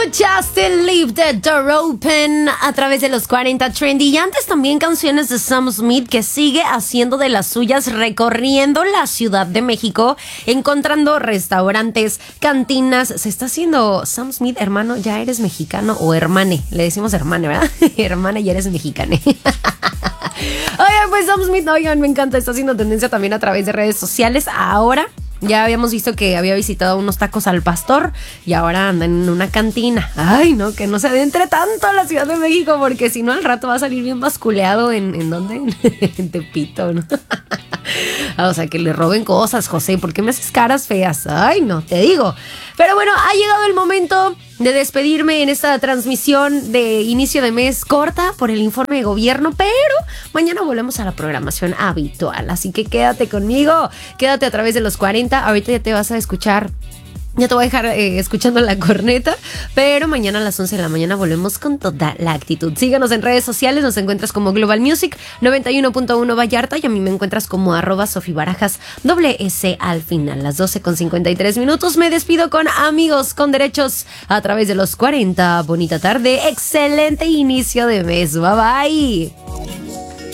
Escuchaste Leave the Door Open a través de los 40 Trendy y antes también canciones de Sam Smith, que sigue haciendo de las suyas, recorriendo la Ciudad de México, encontrando restaurantes, cantinas. Se está haciendo Sam Smith, hermano, ya eres mexicano, o hermane, le decimos hermane, ¿verdad? Hermane, ya eres mexicane. Oigan, pues Sam Smith, oigan, me encanta, está haciendo tendencia también a través de redes sociales. Ahora ya habíamos visto que había visitado unos tacos al pastor y ahora anda en una cantina. Ay, no, que no se adentre tanto a la Ciudad de México, porque si no al rato va a salir bien basculeado ¿en dónde? En Tepito, ¿no? O sea, que le roben cosas, José. ¿Por qué me haces caras feas? Ay, no, te digo. Pero bueno, ha llegado el momento de despedirme en esta transmisión de inicio de mes corta por el informe de gobierno, pero mañana volvemos a la programación habitual. Así que quédate conmigo, quédate a través de los 40. Ahorita ya te vas a escuchar. Ya te voy a dejar escuchando la corneta, pero mañana a las 11 de la mañana volvemos con toda la actitud. Síganos en redes sociales, nos encuentras como Global Music 91.1 Vallarta y a mí me encuentras como @SofiBarajas, @S al final. Las 12:53 me despido con Amigos con Derechos a través de los 40. Bonita tarde, excelente inicio de mes. Bye bye.